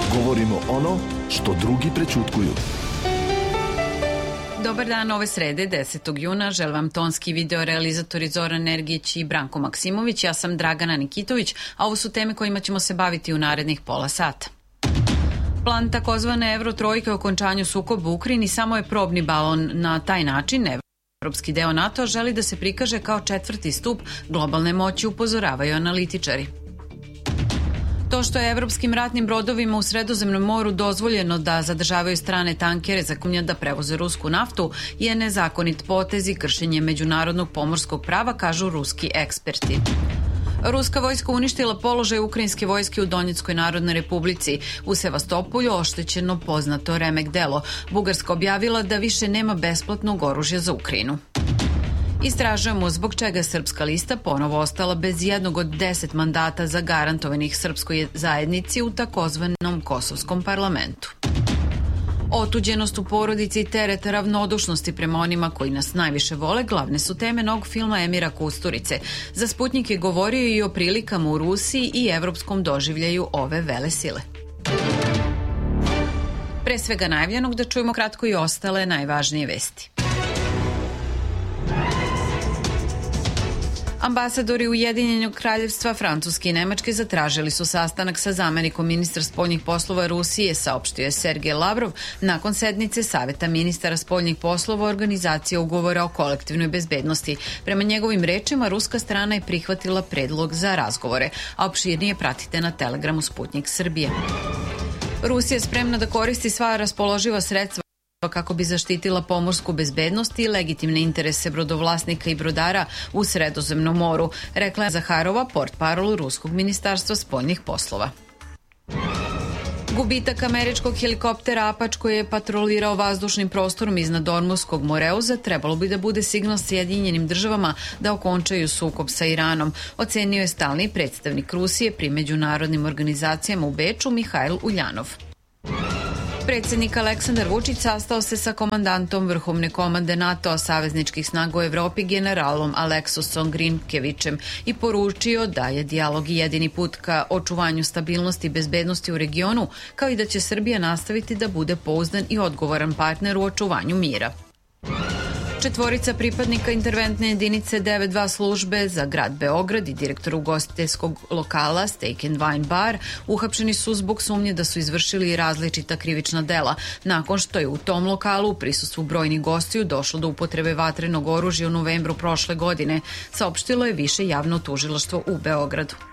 Govorimo ono što drugi prećutkuju. Dobar dan, ove srede, 10. juna. Želim vam tonski video realizatori Zoran Ergić i Branko Maksimović. Ja sam Dragana Nikitović, a ovo su teme kojima ćemo se baviti u narednih pola sata. Plan takozvane Evrotrojke o okončanju sukoba u Ukrajini samo je probni balon. Na taj način evropski deo NATO želi da se prikaže kao četvrti stup globalne moći, upozoravaju analitičari. To što je evropskim ratnim brodovima u Sredozemnom moru dozvoljeno da zadržavaju strane tankere za kumnja da prevoze rusku naftu je nezakonit potez i kršenje međunarodnog pomorskog prava, kažu ruski eksperti. Ruska vojska uništila položaj ukrajinske vojske u Donjeckoj Narodnoj Republici. U Sevastopolju oštećeno poznato remek delo. Bugarska objavila da više nema besplatnog oružja za Ukrajinu. Istražujemo zbog čega je Srpska lista ponovo ostala bez jednog od 10 mandata zagarantovanih srpskoj zajednici u takozvanom kosovskom parlamentu. Otuđenost u porodici i teret ravnodušnosti prema onima koji nas najviše vole glavne su teme novog filma Emira Kusturice. Za Sputnjik je govorio i o prilikama u Rusiji i evropskom doživljaju ove velesile. Pre svega najavljenog da čujemo kratko i ostale najvažnije vesti. Ambasadori Ujedinjenog kraljevstva Francuske i Nemačke zatražili su sastanak sa zamenikom ministra spoljnih poslova Rusije, saopštio je Sergej Lavrov nakon sednice Saveta ministara spoljnih poslova Organizacije ugovora o kolektivnoj bezbednosti. Prema njegovim rečima, ruska strana je prihvatila predlog za razgovore, a opširnije pratite na Telegramu Sputnjik Srbije. Rusija je spremna da koristi sva raspoloživa sredstva kako bi zaštitila pomorsku bezbednost i legitimne interese brodovlasnika i brodara u Sredozemnom moru, rekla je Zaharova, portparol Ruskog ministarstva spoljnih poslova. Gubitak američkog helikoptera Apač koji je patrolirao vazdušnim prostorom iznad Ormuzskog Moreuza trebalo bi da bude signal Sjedinjenim državama da okončaju sukob sa Iranom, ocenio je stalni predstavnik Rusije pri međunarodnim organizacijama u Beču Mihajl Uljanov. Predsjednik Aleksandar Vučić sastao se sa komandantom Vrhovne komande NATO-a savezničkih snaga u Evropi generalom Aleksosom Grinkevićem i poručio da je dijalog jedini put ka očuvanju stabilnosti i bezbednosti u regionu, kao i da će Srbija nastaviti da bude pouzdan i odgovoran partner u očuvanju mira. Četvorica pripadnika interventne jedinice 92 službe za grad Beograd i direktor ugostiteljskog lokala Steak and Wine Bar uhapšeni su zbog sumnje da su izvršili različita krivična dela nakon što je u tom lokalu u prisustvu brojnih gostiju došlo do upotrebe vatrenog oružja u novembru prošle godine, saopštilo je Više javno tužilaštvo u Beogradu.